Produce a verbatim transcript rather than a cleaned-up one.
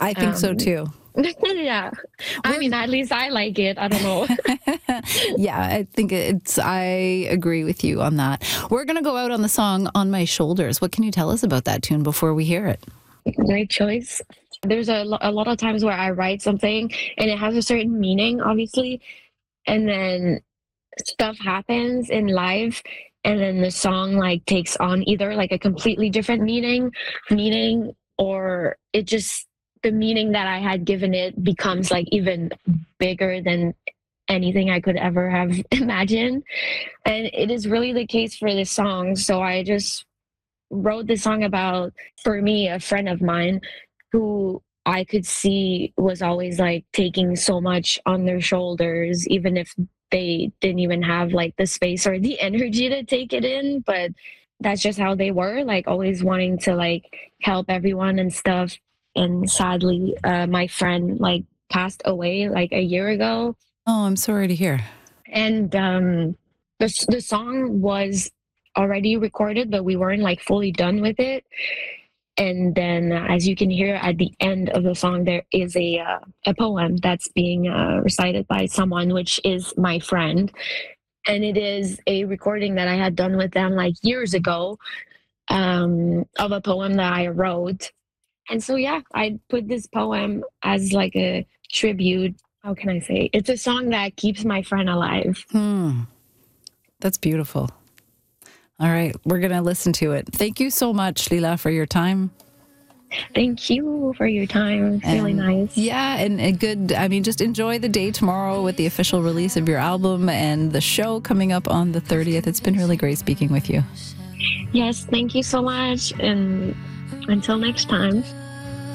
I think so Um, too. yeah. I We're mean, at least I like it. I don't know. Yeah, I think it's, I agree with you on that. We're going to go out on the song On My Shoulders. What can you tell us about that tune before we hear it? Great choice. There's a, lo- a lot of times where I write something and it has a certain meaning, obviously, and then stuff happens in life, and then the song like takes on either like a completely different meaning, meaning, or it just the meaning that I had given it becomes like even bigger than anything I could ever have imagined. And it is really the case for this song. So I just wrote this song about, for me, a friend of mine who I could see was always like taking so much on their shoulders, even if they didn't even have like the space or the energy to take it in. But that's just how they were, like always wanting to like help everyone and stuff. And sadly, uh, my friend like passed away like a year ago. Oh, I'm sorry to hear. And um, the, the song was already recorded, but we weren't like fully done with it. And then, uh, as you can hear at the end of the song, there is a uh, a poem that's being uh, recited by someone, which is my friend, and it is a recording that I had done with them like years ago, um, of a poem that I wrote. And so, yeah, I put this poem as like a tribute. How can I say? It's a song that keeps my friend alive. Hmm. That's beautiful. All right. We're going to listen to it. Thank you so much, Leela, for your time. Thank you for your time. It's really And nice. yeah, and a good, I mean, just enjoy the day tomorrow with the official release of your album and the show coming up on the thirtieth. It's been really great speaking with you. Yes, thank you so much. And until next time.